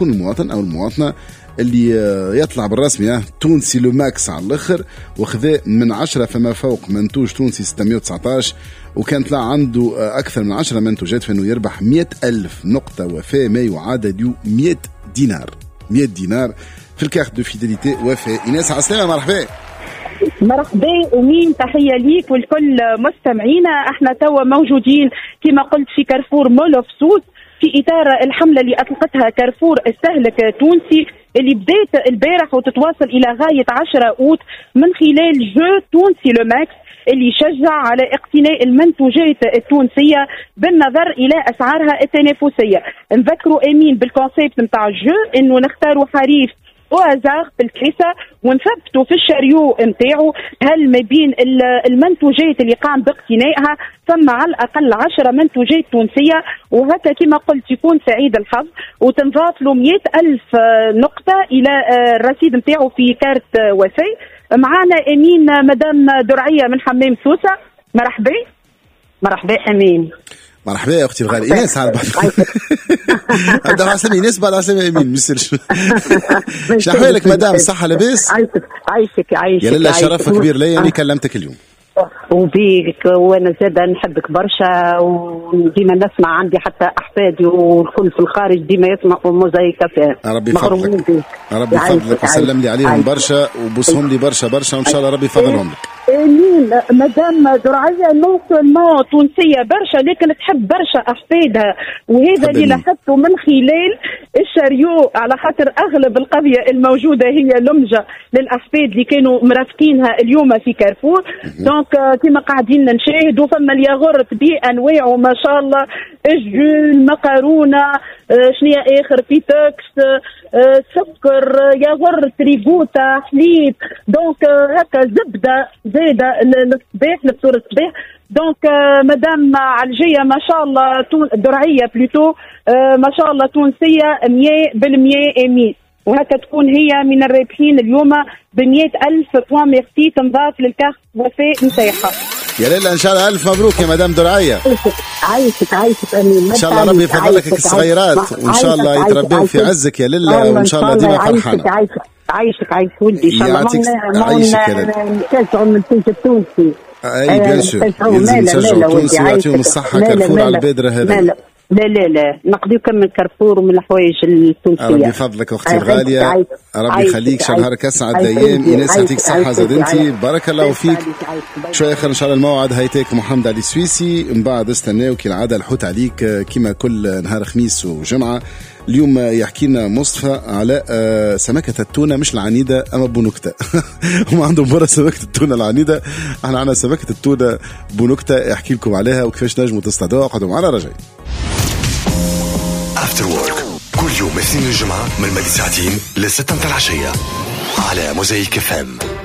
المواطن أو المواطنة اللي يطلع بالرسمي تونسي لو ماكس على الآخر، وخذا من 10 فما فوق منتوج تونسي 619، وكان طلع عنده أكثر من 10 منتوجات، فإنه يربح 100,000 نقطة وفاء، ما يعادل 100 دينار. 100 دينار في الكارت دو فيداليتي وفاء. إيناس عسلامة، مرحبا. مرحبا ومين، تحية ليك والكل مستمعينا. احنا توا موجودين كما قلت في كارفور مول اوف سوس في إطار الحملة اللي أطلقتها كارفور استهلك تونسي اللي بدأت البارح وتتواصل إلى غاية 10 أوت من خلال جو تونسي لو ماكس اللي يشجع على اقتناء المنتوجات التونسية بالنظر إلى أسعارها التنافسية. نذكروا أمين بالكونسيبت نتاع الجو إنه نختاروا حريف وازاغ في الكيسة ونثبتوا في الشريو نتاعو هل ما بين المنتوجات اللي قام باقتنائها ثم على الأقل 10 منتوجات تونسية، وهكا كما قلت يكون سعيد الحظ وتنضاف له 100,000 نقطة إلى الرصيد نتاعو في كارت وفاء. معانا أمين مدام درعية من حمام سوسة. مرحبا. مرحبا أمين. مرحبا يا اختي الغاليه ايناس. على بعض هذا عسلامة ايناس، بعد عسلامة امين. مسيرش شنو احوالك مدام؟ صحه لاباس؟ عايشك يا لاله، شرف كبير لي اني كلمتك اليوم. وبيك وانا زاده نحبك برشا، وديما نسمع عندي حتى احفادي والكل في الخارج ديما يسمعوا موزايك كافيه. ربي يفضلك، ربي يفضلك وسلم لي عليهم برشا وبوسهم لي برشا برشا، وان شاء الله ربي يفضلهم لك. امين. مدام درعية نون سولمون تونسية برشا لكن تحب برشا احفادها، وهذا اللي لاحظته من خلال الشريو، على خاطر اغلب القضية الموجودة هي لمجة للاحفاد اللي كانوا مرافقينها اليوم في كارفور. دونك كما قاعدين نشاهدوا فما الياغورت بانواعه ما شاء الله، الجول، مقارونة، شنيا اخر في توكس، سكر، ياغورت، ريغوتا، حليب، دونك هكا زبدة زايدة للصباح لفطور الصباح. دونك مدام علجية ما شاء الله درعية بلوتو ما شاء الله تونسية 100% امين، وهكا تكون هي من الرابحين اليوم ب100,000 بوان ميرسي تنضاف للكارت وفاء نتاعها. يا ليلى ان شاء الله الف مبروك يا مدام درعية. عايشك امين. ان شاء الله ربي يفضل لك الصغيرات وان شاء الله يتربوا في عزك يا ليلى، وان شاء الله ديما فرحانة. عايشك ولدي ان شاء الله. عايشك يا ليلى. نتاجعوا من المنتوج التونسي. اي بيان سور يلزم نشجعوا التونسي ويعطيهم الصحة كارفور على البادرة هذا. لا نقضيو كم من كارفور ومن الحوايج التونسية. ربي يفضلك اختي الغالية، ربي يخليك، شهرك اسعد الايام. ايناس يعطيك صحة زاد انتي، بارك الله فيك. شوية اخر ان شاء الله الموعد هيتاك محمد علي السويسي، من بعد استناو كالعادة الحوت عليك كما كل نهار خميس وجمعة. اليوم يحكي لنا مصطفى على سمكة التونة، مش العنيدة أما بونكتة. هم عندهم برا سمكة التونة العنيدة، احنا عندنا سمكة التونة بونكتة، يحكي لكم عليها وكيفاش نجموا تصطادوها. قعدوا معنا رجعي. افتر وورك كل يوم اثنين الجمعة من 2 ساعتين ل6 العشية على موزايك FM.